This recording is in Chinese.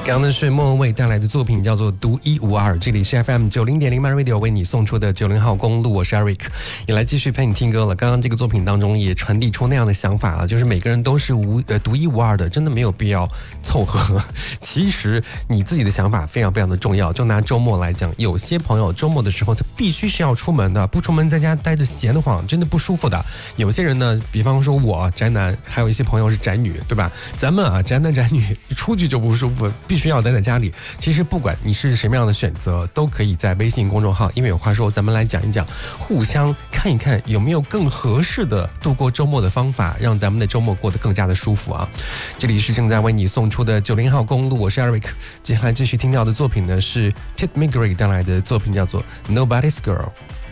刚刚的是莫文蔚带来的作品叫做独一无二，这里是 FM90.0 My Radio 为你送出的90号公路，我是 Eric， 也来继续陪你听歌了。刚刚这个作品当中也传递出那样的想法了，就是每个人都是独一无二的，真的没有必要凑合。其实你自己的想法非常非常的重要。就拿周末来讲，有些朋友周末的时候他必须是要出门的，不出门在家待着闲得慌，真的不舒服的。有些人呢，比方说我宅男，还有一些朋友是宅女，对吧？咱们啊宅男宅女出去就不舒服，必须要待在家里。其实不管你是什么样的选择，都可以在微信公众号因为有话说，咱们来讲一讲，互相看一看有没有更合适的度过周末的方法，让咱们的周末过得更加的舒服啊。这里是正在为你送出的90号公路，我是 Eric。 接下来继续听到的作品呢，是 Ted Migray 带来的作品叫做 Nobody's Girl。